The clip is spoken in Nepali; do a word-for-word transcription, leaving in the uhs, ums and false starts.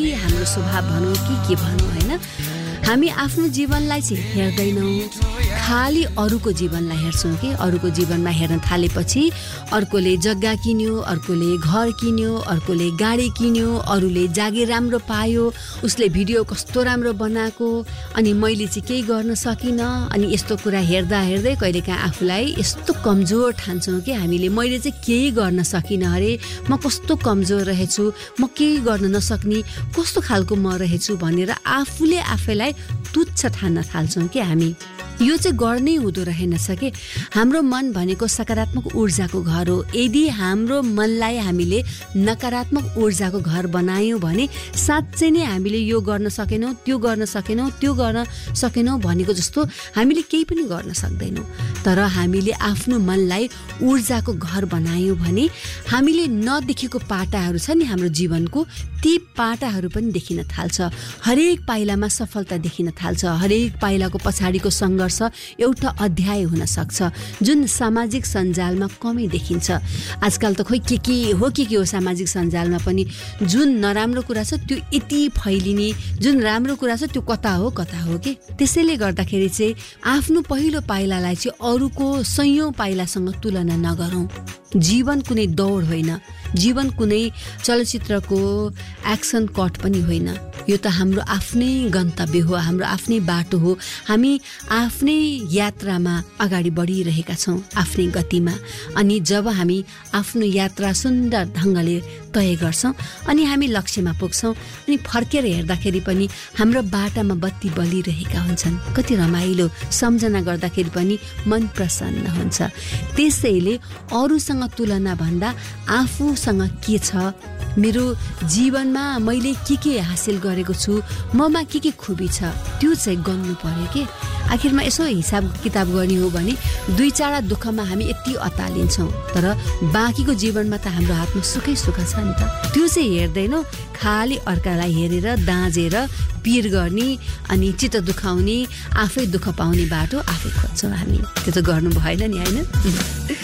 हाम्रो स्वभाव भनौँ कि के भनौँ होइन, हामी आफ्नो जीवनलाई चाहिँ हेर्दैनौँ, खालि अरूको जीवनलाई हेर्छौँ कि अरूको जीवनमा हेर्न थालेपछि अर्कोले जग्गा किन्यो, अर्कोले घर किन्यो, अर्कोले गाडी किन्यो, अरूले जागिर राम्रो पायो, उसले भिडियो कस्तो राम्रो बनाएको, अनि मैले चाहिँ केही गर्न सकिनँ। अनि यस्तो कुरा हेर्दा हेर्दै कहिलेकाहीँ आफूलाई यस्तो कमजोर ठान्छौँ कि हामीले मैले चाहिँ केही गर्न सकिनँ अरे, म कस्तो कमजोर रहेछु, म केही गर्न नसक्ने कस्तो खालको म रहेछु भनेर आफूले आफैलाई तुच्छ ठान्न थाल्छौँ कि हामी। यो चाहिँ गर्नै हुँदो रहेनछ कि हाम्रो मन भनेको सकारात्मक ऊर्जाको घर हो। यदि हाम्रो मनलाई हामीले नकारात्मक ऊर्जाको घर बनायौँ भने साँच्चै नै हामीले यो गर्न सकेनौँ, त्यो गर्न सकेनौँ, त्यो गर्न सकेनौँ भनेको जस्तो हामीले केही पनि गर्न सक्दैनौँ। तर हामीले आफ्नो मनलाई ऊर्जाको घर बनायौँ भने हामीले नदेखेको पाटाहरू छ नि हाम्रो जीवनको, ती पाटाहरू पनि देखिन थाल्छ। हरेक पाइलामा सफलता देखिन थाल्छ। हरेक पाइलाको पछाडिको सङ्घर्ष एउटा अध्याय हुन सक्छ जुन सामाजिक सञ्जालमा कमै देखिन्छ। आजकल त खोइ के के हो के के हो सामाजिक सञ्जालमा पनि, जुन नराम्रो कुरा छ त्यो यति फैलिने, जुन राम्रो कुरा छ त्यो कता हो कता हो के। त्यसैले गर्दाखेरि चाहिँ आफ्नो पहिलो पाइलालाई चाहिँ अरूको सयौं पाइलासँग तुलना नगरौँ। जीवन कुनै दौड होइन, जीवन कुनै चलचित्रको एक्सन कट पनि होइन। यो त हाम्रो आफ्नै गन्तव्य हो, हाम्रो आफ्नै बाटो हो। हामी आफ्नै यात्रामा अगाडि बढिरहेका छौँ, आफ्नै गतिमा। अनि जब हामी आफ्नो यात्रा सुन्दर ढङ्गले तय गर्छौँ अनि हामी लक्ष्यमा पुग्छौँ, अनि फर्केर हेर्दाखेरि पनि हाम्रो बाटामा बत्ती बलिरहेका हुन्छन्। कति रमाइलो सम्झना गर्दाखेरि पनि मन प्रसन्न हुन्छ। त्यसैले अरूसँग तुलना भन्दा आफूसँग के छ, मेरो जीवनमा मैले के के हासिल गरेको छु, ममा के के खुबी छ, त्यो चाहिँ गन्नु पर्यो के। आखिरमा यसो हिसाब किताब गर्ने हो भने दुई चारवटा दुःखमा हामी यति अतालिन्छौँ, तर बाँकीको जीवनमा त हाम्रो हातमा सुखै सुख छ नि त। त्यो चाहिँ हेर्दैनौँ, खालि अर्कालाई हेरेर दाँजेर पिर गर्ने अनि चित्त दुखाउने, आफै दुःख पाउने बाटो आफै खोज्छौँ हामी। त्यो त गर्नु भएन नि होइन।